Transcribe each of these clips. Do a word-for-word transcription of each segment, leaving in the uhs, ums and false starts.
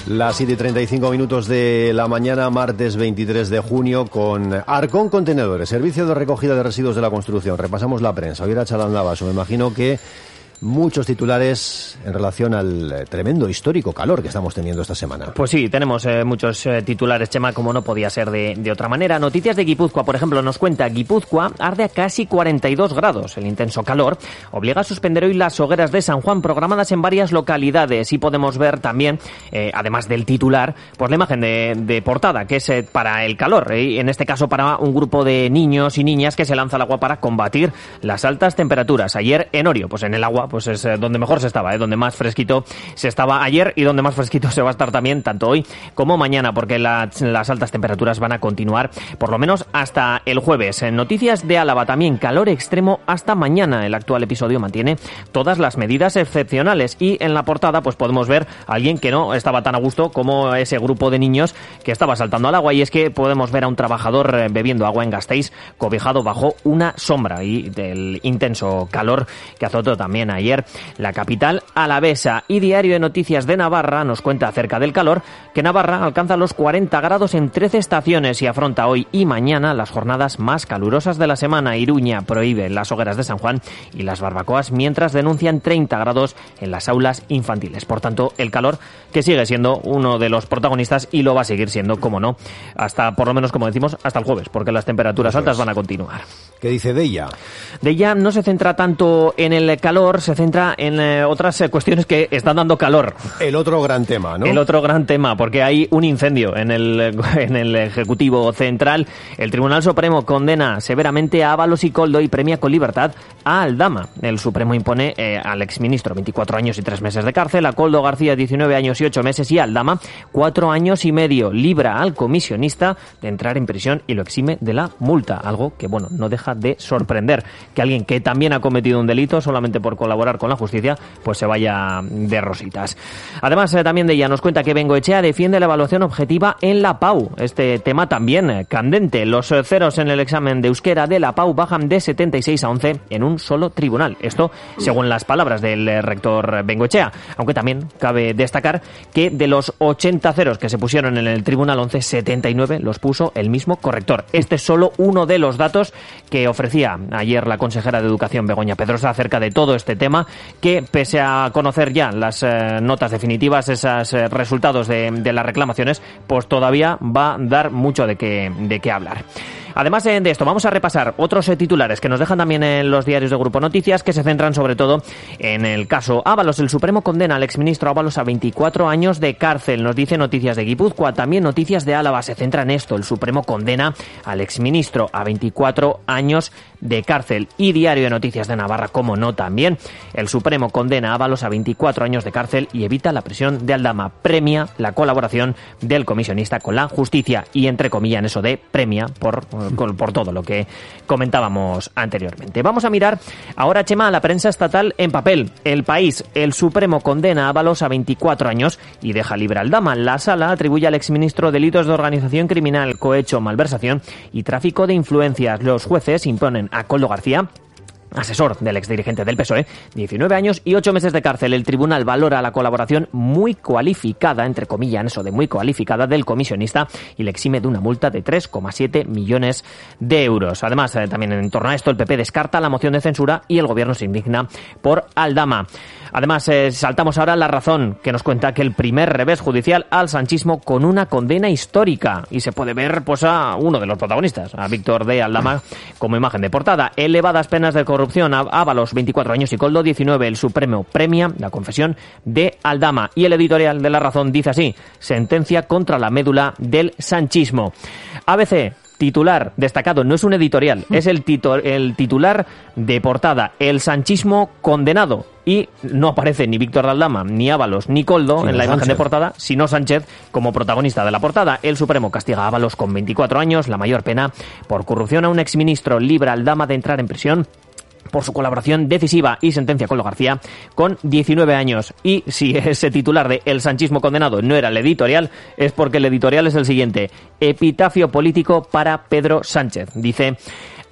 Las siete y treinta y cinco minutos de la mañana, martes veintitrés de junio, con Arcón Contenedores, servicio de recogida de residuos de la construcción. Repasamos la prensa. Hoy era Chalandavaso. Me imagino que muchos titulares en relación al tremendo histórico calor que estamos teniendo esta semana. Pues sí, tenemos eh, muchos eh, titulares, Chema, como no podía ser de, de otra manera. Noticias de Guipúzcoa, por ejemplo, nos cuenta: Guipúzcoa arde a casi cuarenta y dos grados. El intenso calor obliga a suspender hoy las hogueras de San Juan, programadas en varias localidades. Y podemos ver también, eh, además del titular, pues la imagen de, de portada, que es eh, para el calor, eh, en este caso para un grupo de niños y niñas que se lanza al agua para combatir las altas temperaturas. Ayer en Orio, pues en el agua, pues es donde mejor se estaba, ¿eh? donde más fresquito se estaba ayer y donde más fresquito se va a estar también tanto hoy como mañana, porque la, las altas temperaturas van a continuar por lo menos hasta el jueves. En noticias de Álava también, calor extremo hasta mañana. El actual episodio mantiene todas las medidas excepcionales y en la portada pues podemos ver a alguien que no estaba tan a gusto como ese grupo de niños que estaba saltando al agua, y es que podemos ver a un trabajador bebiendo agua en Gasteiz, cobijado bajo una sombra, y del intenso calor que azotó también ayer la capital alavesa. Y Diario de Noticias de Navarra nos cuenta acerca del calor, que Navarra alcanza los cuarenta grados en trece estaciones y afronta hoy y mañana las jornadas más calurosas de la semana. Iruña prohíbe las hogueras de San Juan y las barbacoas, mientras denuncian treinta grados en las aulas infantiles. Por tanto, el calor que sigue siendo uno de los protagonistas y lo va a seguir siendo, como no, hasta, por lo menos, como decimos, hasta el jueves, porque las temperaturas altas van a continuar. ¿Qué dice Deia? Deia no se centra tanto en el calor, se centra en eh, otras eh, cuestiones que están dando calor. El otro gran tema, ¿no? El otro gran tema, porque hay un incendio en el, en el Ejecutivo Central. El Tribunal Supremo condena severamente a Ábalos y Koldo y premia con libertad a Aldama. El Supremo impone eh, al exministro veinticuatro años y tres meses de cárcel, a Koldo García diecinueve años y ocho meses y a Aldama cuatro años y medio. Libra al comisionista de entrar en prisión y lo exime de la multa. Algo que, bueno, no deja de sorprender, que alguien que también ha cometido un delito solamente por colaborar con la justicia pues se vaya de rositas. Además, eh, también de ella nos cuenta que Bengoechea defiende la evaluación objetiva en la P A U. Este tema también eh, candente. Los eh, ceros en el examen de euskera de la P A U bajan de setenta y seis a once en un solo tribunal. Esto según las palabras del eh, rector Bengoechea, aunque también cabe destacar que de los ochenta ceros que se pusieron en el tribunal once, setenta y nueve los puso el mismo corrector. Este es solo uno de los datos que ofrecía ayer la consejera de Educación, Begoña Pedrosa, acerca de todo este tema, que pese a conocer ya las eh, notas definitivas, esos eh, resultados de, de las reclamaciones, pues todavía va a dar mucho de qué, de qué hablar. Además de esto, vamos a repasar otros eh, titulares que nos dejan también en los diarios de Grupo Noticias, que se centran sobre todo en el caso Ábalos. El Supremo condena al exministro Ábalos a veinticuatro años de cárcel. Nos dice Noticias de Guipúzcoa. También Noticias de Álava se centra en esto. El Supremo condena al exministro a veinticuatro años de cárcel. Y Diario de Noticias de Navarra, como no, también. El Supremo condena a Ábalos a veinticuatro años de cárcel y evita la prisión de Aldama. Premia la colaboración del comisionista con la justicia. Y entre comillas en eso de premia por... por todo lo que comentábamos anteriormente. Vamos a mirar ahora, Chema, a la prensa estatal en papel. El País: el Supremo condena a Ábalos a veinticuatro años y deja libre a Aldama. La Sala atribuye al exministro delitos de organización criminal, cohecho, malversación y tráfico de influencias. Los jueces imponen a Koldo García, asesor del exdirigente del P S O E, diecinueve años y ocho meses de cárcel. El tribunal valora la colaboración muy cualificada, entre comillas, en eso de muy cualificada, del comisionista y le exime de una multa de tres coma siete millones de euros. Además, eh, también en torno a esto, el P P descarta la moción de censura y el gobierno se indigna por Aldama. Además, eh, saltamos ahora a La Razón, que nos cuenta que el primer revés judicial al sanchismo con una condena histórica. Y se puede ver pues a uno de los protagonistas, a Víctor de Aldama, como imagen de portada. Elevadas penas de corrupción a Ábalos, veinticuatro años, y Koldo, diecinueve. El Supremo premia la confesión de Aldama. Y el editorial de La Razón dice así: sentencia contra la médula del sanchismo. A B C: titular destacado, no es un editorial, es el, tito, el titular de portada: el sanchismo condenado. Y no aparece ni Víctor de Aldama, ni Ábalos, ni Koldo sino en la Sánchez. Imagen de portada, sino Sánchez como protagonista de la portada. El Supremo castiga a Ábalos con veinticuatro años, la mayor pena por corrupción a un exministro. Libra a Aldama de entrar en prisión por su colaboración decisiva, y sentencia a Koldo García con diecinueve años. Y si ese titular de El sanchismo condenado no era el editorial, es porque el editorial es el siguiente: epitafio político para Pedro Sánchez. Dice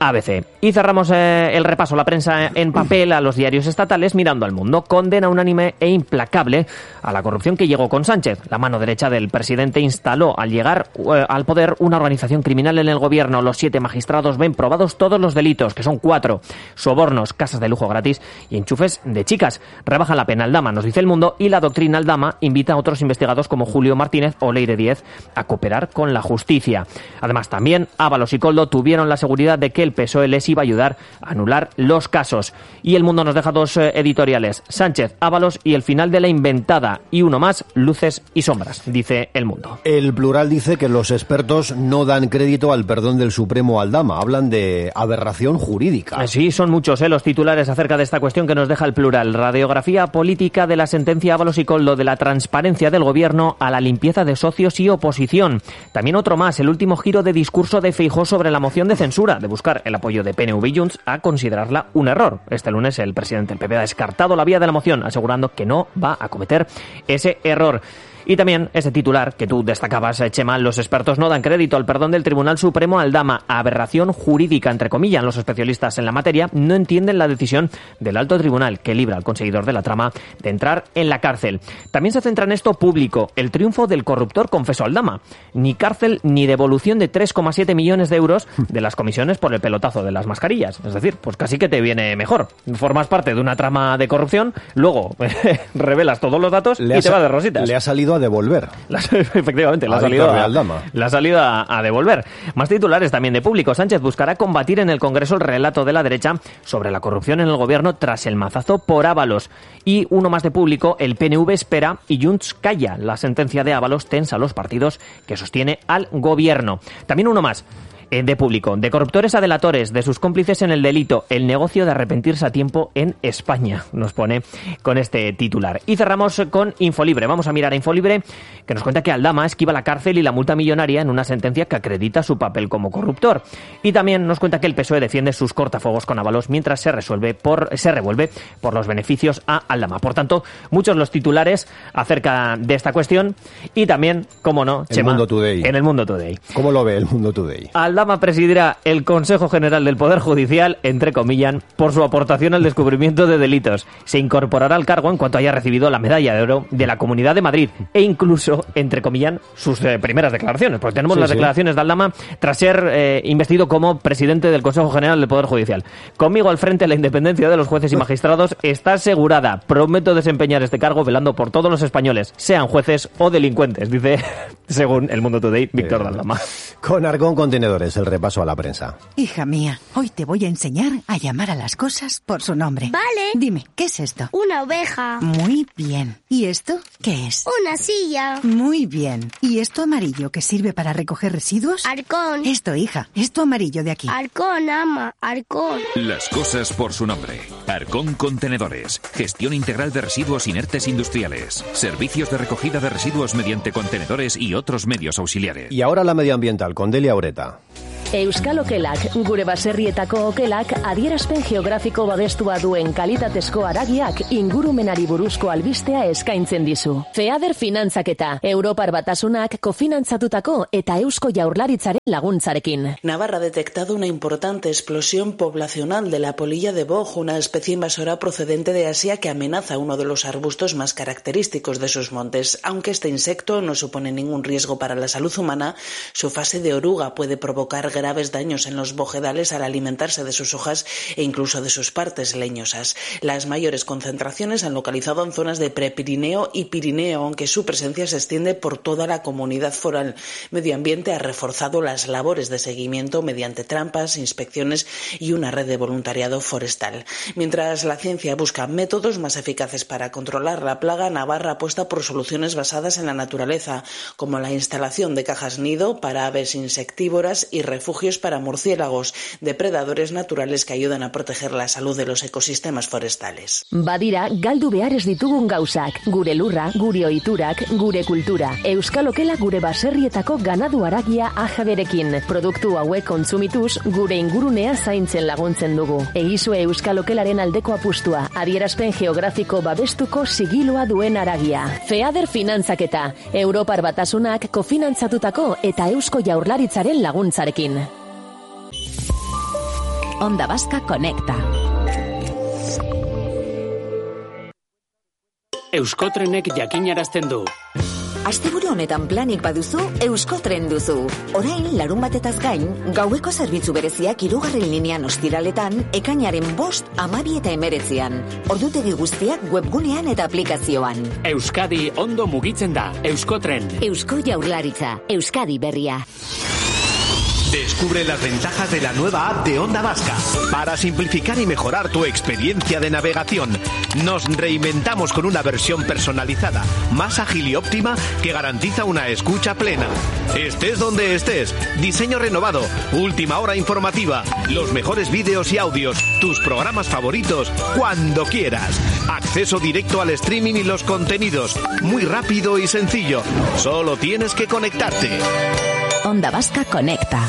A B C. Y cerramos eh, el repaso a la prensa en papel, a los diarios estatales, mirando al Mundo. Condena unánime e implacable a la corrupción que llegó con Sánchez. La mano derecha del presidente instaló al llegar eh, al poder una organización criminal en el gobierno. Los siete magistrados ven probados todos los delitos, que son cuatro. Sobornos, casas de lujo gratis y enchufes de chicas. Rebajan la pena Aldama, nos dice El Mundo, y la doctrina Aldama invita a otros investigados como Julio Martínez o Leire Díez a cooperar con la justicia. Además, también Ábalos y Koldo tuvieron la seguridad de que el P S O E les iba a ayudar a anular los casos. Y El Mundo nos deja dos eh, editoriales, Sánchez, Ábalos y el final de la inventada, y uno más, luces y sombras, dice El Mundo. El Plural dice que los expertos no dan crédito al perdón del Supremo Aldama, hablan de aberración jurídica. Sí, son muchos eh, los titulares acerca de esta cuestión que nos deja El Plural. Radiografía política de la sentencia Ábalos y Koldo, de la transparencia del gobierno a la limpieza de socios y oposición. También otro más, el último giro de discurso de Feijóo sobre la moción de censura, de buscar el apoyo de P N V y Junts a considerarla un error. Este lunes el presidente del P P ha descartado la vía de la moción, asegurando que no va a cometer ese error. Y también ese titular que tú destacabas, Chema, los expertos no dan crédito al perdón del Tribunal Supremo a Aldama, aberración jurídica, entre comillas. Los especialistas en la materia no entienden la decisión del alto tribunal que libra al conseguidor de la trama de entrar en la cárcel. También se centra en esto público, el triunfo del corruptor confeso Aldama. Ni cárcel ni devolución de tres coma siete millones de euros de las comisiones por el pelotazo de las mascarillas. Es decir, pues casi que te viene mejor. Formas parte de una trama de corrupción, luego revelas todos los datos le y te vas de rositas. Le ha salido a devolver. Efectivamente, la ha salido, a, la ha salido a, a devolver. Más titulares también de público. Sánchez buscará combatir en el Congreso el relato de la derecha sobre la corrupción en el gobierno tras el mazazo por Ábalos. Y uno más de público, el P N V espera y Junts calla. La sentencia de Ábalos tensa a los partidos que sostiene al gobierno. También uno más de público, de corruptores a delatores, de sus cómplices en el delito, el negocio de arrepentirse a tiempo en España, nos pone con este titular. Y cerramos con Infolibre. Vamos a mirar a Infolibre, que nos cuenta que Aldama esquiva la cárcel y la multa millonaria en una sentencia que acredita su papel como corruptor. Y también nos cuenta que el P S O E defiende sus cortafuegos con Ábalos mientras se resuelve por se revuelve por los beneficios a Aldama. Por tanto, muchos los titulares acerca de esta cuestión y también, como no, el Chema, Mundo Today. En el Mundo Today. ¿Cómo lo ve el Mundo Today? Aldama presidirá el Consejo General del Poder Judicial, entre comillas, por su aportación al descubrimiento de delitos. Se incorporará al cargo en cuanto haya recibido la medalla de oro de la Comunidad de Madrid e incluso, entre comillas, sus eh, primeras declaraciones. Porque tenemos sí, las sí. declaraciones de Aldama tras ser eh, investido como presidente del Consejo General del Poder Judicial. Conmigo al frente, la independencia de los jueces y magistrados está asegurada. Prometo desempeñar este cargo velando por todos los españoles, sean jueces o delincuentes, dice, según El Mundo Today, Víctor Aldama. Con Arcón Contenedores, el repaso a la prensa. Hija mía, hoy te voy a enseñar a llamar a las cosas por su nombre. Vale. Dime, ¿qué es esto? Una oveja. Muy bien. ¿Y esto qué es? Una silla. Muy bien. ¿Y esto amarillo que sirve para recoger residuos? Arcón. Esto, hija, esto amarillo de aquí. Arcón, ama, Arcón. Las cosas por su nombre. Arcón Contenedores. Gestión integral de residuos inertes industriales. Servicios de recogida de residuos mediante contenedores y otros medios auxiliares. Y ahora la medioambiental con Delia Oreta. Euskal Okelak, gure baserrietako okelak adierazpen geografiko babestua duen kalitatezko haragiak ingurumenari buruzko albistea eskaintzen dizu. Feader finantzaketa, Europar Batasunak kofinantzatutako eta Eusko Jaurlaritzaren laguntzarekin. Navarra ha detectado una importante explosión poblacional de la polilla de boj, una especie invasora procedente de Asia que amenaza uno de los arbustos más característicos de sus montes. Aunque este insecto no supone ningún riesgo para la salud humana, su fase de oruga puede provocar graves daños en los bojedales al alimentarse de sus hojas e incluso de sus partes leñosas. Las mayores concentraciones se han localizado en zonas de Prepirineo y Pirineo, aunque su presencia se extiende por toda la comunidad foral. Medio Ambiente ha reforzado las labores de seguimiento mediante trampas, inspecciones y una red de voluntariado forestal. Mientras la ciencia busca métodos más eficaces para controlar la plaga, Navarra apuesta por soluciones basadas en la naturaleza, como la instalación de cajas nido para aves insectívoras y refugios para murciélagos, depredadores naturales que ayudan a proteger la salud de los ecosistemas forestales. Badira, galdu behar ez ditugun gauzak, gure lurra, gure ohiturak, gure kultura. Euskal Okela gure baserrietako ganadu haragia ajaberekin. Produktu hauek kontsumituz, gure ingurunea zaintzen laguntzen dugu. Egizue Euskal Okelaren aldeko apustua, adierazpen geografiko babestuko sigiloa duen haragia. Feader finantzaketa, Europar Batasunak kofinantzatutako eta Eusko Jaurlaritzaren laguntzarekin. Onda Vasca Conecta. Euskotrenek jakinarazten du. Asteburu honetan planik baduzu, Euskotren duzu. Orain, larun batetaz gain, gaueko zerbitzu bereziak hirugarren linean ostiraletan, ekainaren bost, amabi eta emeretzian. Ordutegi guztiak webgunean eta aplikazioan. Euskadi ondo mugitzen da, Euskotren. Eusko Jaurlaritza, Euskadi berria. Descubre las ventajas de la nueva app de Onda Vasca. Para simplificar y mejorar tu experiencia de navegación, nos reinventamos con una versión personalizada, más ágil y óptima que garantiza una escucha plena. Estés donde estés, diseño renovado, última hora informativa, los mejores vídeos y audios, tus programas favoritos, cuando quieras. Acceso directo al streaming y los contenidos, muy rápido y sencillo. Solo tienes que conectarte. Onda Vasca Conecta.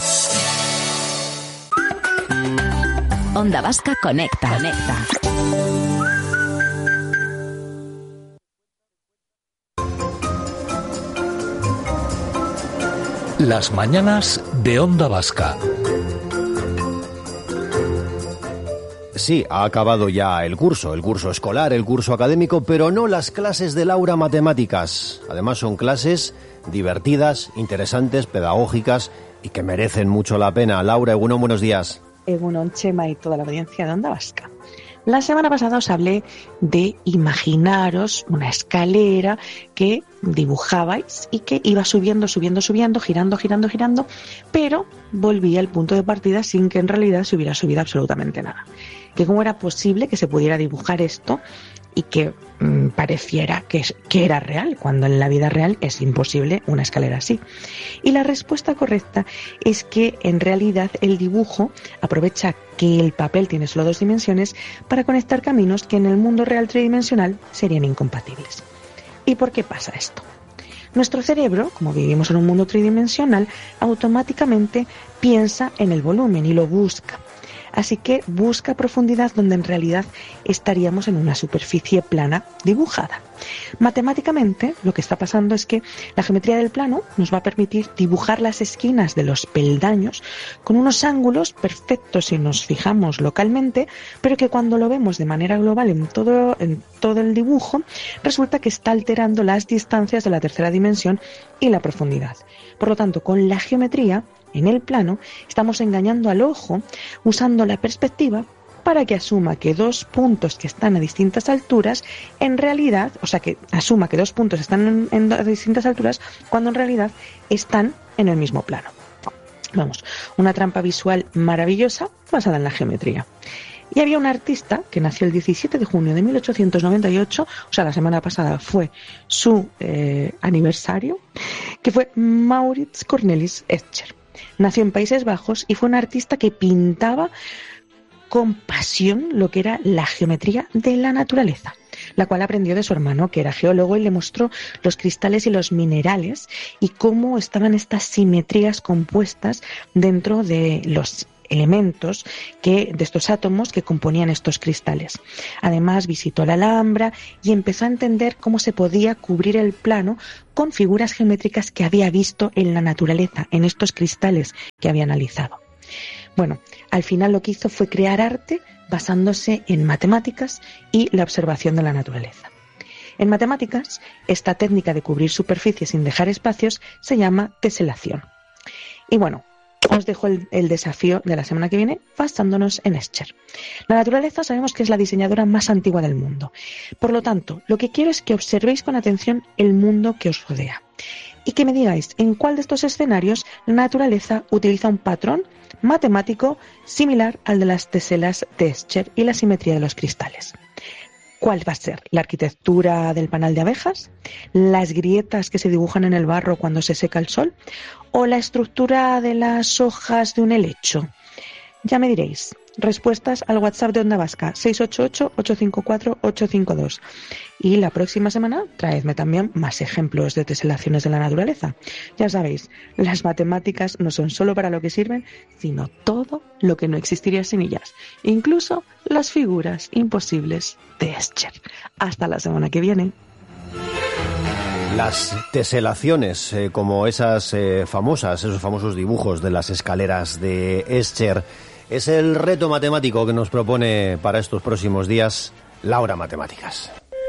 Onda Vasca Conecta. Conecta. Las mañanas de Onda Vasca. Sí, ha acabado ya el curso, el curso escolar, el curso académico, pero no las clases de Laura Matemáticas. Además son clases divertidas, interesantes, pedagógicas y que merecen mucho la pena. Laura, Egunon, buenos días. Egunon, Chema y toda la audiencia de Onda Vasca. La semana pasada os hablé de imaginaros una escalera que dibujabais y que iba subiendo, subiendo, subiendo, girando, girando, girando, pero volvía al punto de partida sin que en realidad se hubiera subido absolutamente nada. Que cómo era posible que se pudiera dibujar esto y que mmm, pareciera que, que era real, cuando en la vida real es imposible una escalera así. Y la respuesta correcta es que en realidad el dibujo aprovecha que el papel tiene solo dos dimensiones para conectar caminos que en el mundo real tridimensional serían incompatibles. ¿Y por qué pasa esto? Nuestro cerebro, como vivimos en un mundo tridimensional, automáticamente piensa en el volumen y lo busca. Así que busca profundidad donde en realidad estaríamos en una superficie plana dibujada. Matemáticamente, lo que está pasando es que la geometría del plano nos va a permitir dibujar las esquinas de los peldaños con unos ángulos perfectos si nos fijamos localmente, pero que cuando lo vemos de manera global en todo, en todo el dibujo, resulta que está alterando las distancias de la tercera dimensión y la profundidad. Por lo tanto, con la geometría en el plano, estamos engañando al ojo usando la perspectiva para que asuma que dos puntos que están a distintas alturas, en realidad, o sea, que asuma que dos puntos están en, en a distintas alturas, cuando en realidad están en el mismo plano. Vamos, una trampa visual maravillosa basada en la geometría. Y había un artista que nació el diecisiete de junio de mil ochocientos noventa y ocho, o sea, la semana pasada fue su eh, aniversario, que fue Maurits Cornelis Escher. Nació en Países Bajos y fue un artista que pintaba con pasión lo que era la geometría de la naturaleza, la cual aprendió de su hermano, que era geólogo, y le mostró los cristales y los minerales y cómo estaban estas simetrías compuestas dentro de los elementos que, de estos átomos que componían estos cristales. Además, visitó la Alhambra y empezó a entender cómo se podía cubrir el plano con figuras geométricas que había visto en la naturaleza, en estos cristales que había analizado. Bueno, al final lo que hizo fue crear arte basándose en matemáticas y la observación de la naturaleza. En matemáticas, esta técnica de cubrir superficies sin dejar espacios se llama teselación. Y bueno, os dejo el, el desafío de la semana que viene basándonos en Escher. La naturaleza sabemos que es la diseñadora más antigua del mundo. Por lo tanto, lo que quiero es que observéis con atención el mundo que os rodea y que me digáis en cuál de estos escenarios la naturaleza utiliza un patrón matemático similar al de las teselas de Escher y la simetría de los cristales. ¿Cuál va a ser? ¿La arquitectura del panal de abejas? ¿Las grietas que se dibujan en el barro cuando se seca el sol? ¿O la estructura de las hojas de un helecho? Ya me diréis. Respuestas al WhatsApp de Onda Vasca, seis ocho ocho, ocho cinco cuatro, ocho cinco dos. Y la próxima semana traedme también más ejemplos de teselaciones de la naturaleza. Ya sabéis, las matemáticas no son solo para lo que sirven, sino todo lo que no existiría sin ellas. Incluso las figuras imposibles de Escher. Hasta la semana que viene. Las teselaciones, eh, como esas eh, famosas, esos famosos dibujos de las escaleras de Escher, Es el reto matemático que nos propone para estos próximos días Laura Matemáticas.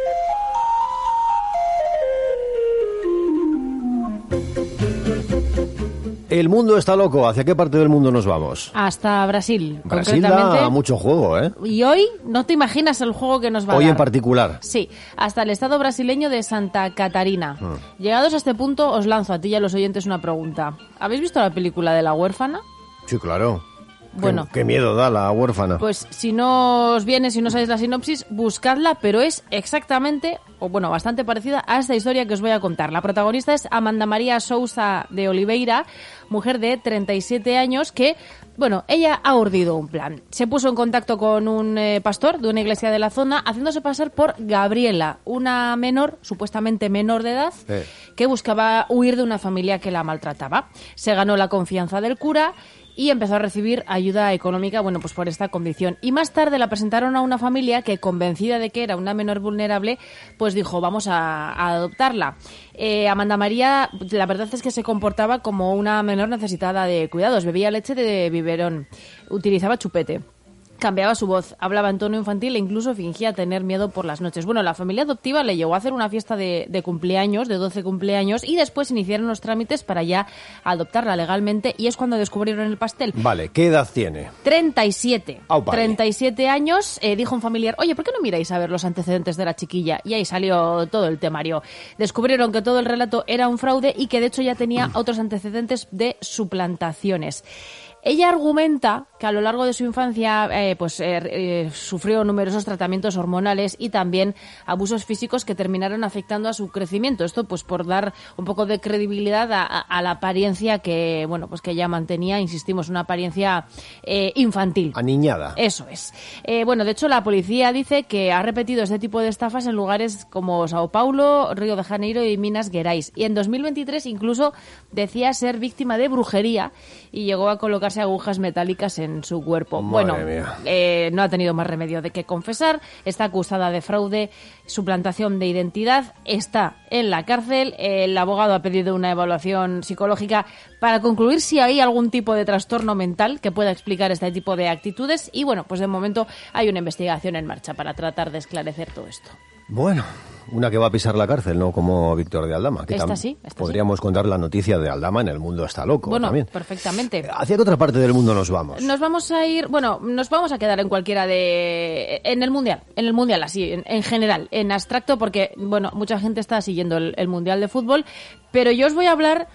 El mundo está loco. ¿Hacia qué parte del mundo nos vamos? Hasta Brasil, Brasil concretamente. da mucho juego, ¿eh? Y hoy no te imaginas el juego que nos va a Hoy dar. en particular. Sí, hasta el estado brasileño de Santa Catarina. Mm. Llegados a este punto, os lanzo a ti y a los oyentes una pregunta. ¿Habéis visto la película de La huérfana? Sí, claro. Bueno. Qué, qué miedo da la huérfana. Pues si no os viene, si no sabéis la sinopsis, buscadla, pero es exactamente, o bueno, bastante parecida a esta historia que os voy a contar. La protagonista es Amanda María Sousa de Oliveira, mujer de treinta y siete años que, bueno, ella ha urdido un plan. Se puso en contacto con un eh, pastor de una iglesia de la zona, haciéndose pasar por Gabriela, una menor, supuestamente menor de edad, Eh. que buscaba huir de una familia que la maltrataba. Se ganó la confianza del cura y empezó a recibir ayuda económica, bueno, pues por esta condición. Y más tarde la presentaron a una familia que, convencida de que era una menor vulnerable, pues dijo, vamos a, a adoptarla. Eh, Amanda María, la verdad es que se comportaba como una menor necesitada de cuidados. Bebía leche de biberón, utilizaba chupete. Cambiaba su voz, hablaba en tono infantil e incluso fingía tener miedo por las noches. Bueno, la familia adoptiva le llevó a hacer una fiesta de, de cumpleaños, de doce cumpleaños, y después iniciaron los trámites para ya adoptarla legalmente, y es cuando descubrieron el pastel. Vale, ¿qué edad tiene? treinta y siete. Aupa. treinta y siete años, eh, dijo un familiar, oye, ¿por qué no miráis a ver los antecedentes de la chiquilla? Y ahí salió todo el temario. Descubrieron que todo el relato era un fraude y que de hecho ya tenía otros antecedentes de suplantaciones. Ella argumenta que a lo largo de su infancia eh, pues eh, eh, sufrió numerosos tratamientos hormonales y también abusos físicos que terminaron afectando a su crecimiento. Esto pues por dar un poco de credibilidad a, a, a la apariencia que bueno pues que ella mantenía, insistimos, una apariencia eh, infantil. Aniñada. Eso es. Eh, bueno, de hecho la policía dice que ha repetido este tipo de estafas en lugares como Sao Paulo, Río de Janeiro y Minas Gerais. Y en dos mil veintitrés incluso decía ser víctima de brujería y llegó a colocarse agujas metálicas en su cuerpo. Madre bueno, mía. eh, no ha tenido más remedio de que confesar. Está acusada de fraude, suplantación de identidad. Está en la cárcel. El abogado ha pedido una evaluación psicológica para concluir si hay algún tipo de trastorno mental que pueda explicar este tipo de actitudes. Y bueno, pues de momento hay una investigación en marcha para tratar de esclarecer todo esto. Bueno, una que va a pisar la cárcel, ¿no? Como Víctor de Aldama. Que Esta tam- sí, esta podríamos contar la noticia de Aldama en El Mundo Está Loco Bueno, también. perfectamente. ¿Hacia qué otra parte del mundo nos vamos? Nos vamos a ir, bueno, nos vamos a quedar en cualquiera de... En el Mundial, en el Mundial, así, en, en general, en abstracto, porque, bueno, mucha gente está siguiendo el, el Mundial de Fútbol, pero yo os voy a hablar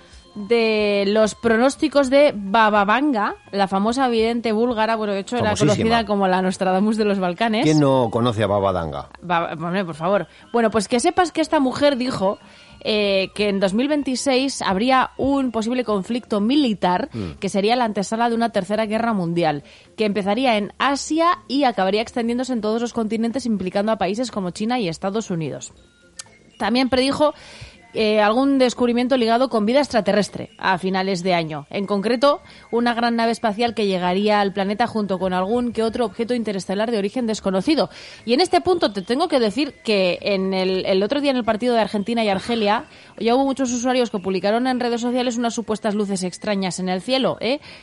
de los pronósticos de Baba Vanga, la famosa vidente búlgara, bueno, de hecho era Famosísima. conocida como la Nostradamus de los Balcanes. ¿Quién no conoce a Babadanga? Va- hombre, por favor. Bueno, pues que sepas que esta mujer dijo eh, que en dos mil veintiséis habría un posible conflicto militar Mm. que sería la antesala de una tercera guerra mundial, que empezaría en Asia y acabaría extendiéndose en todos los continentes, implicando a países como China y Estados Unidos. También predijo eh, algún descubrimiento ligado con vida extraterrestre a finales de año. En concreto, una gran nave espacial que llegaría al planeta junto con algún que otro objeto interestelar de origen desconocido. Y en este punto te tengo que decir que en el, el otro día en el partido de Argentina y Argelia ya hubo muchos usuarios que publicaron en redes sociales unas supuestas luces extrañas en el cielo, ¿eh?